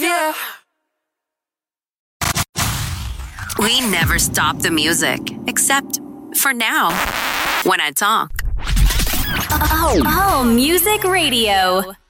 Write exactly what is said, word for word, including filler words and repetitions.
yeah. We never stop the music, except for now, when I talk. Oh, oh, Music Radio.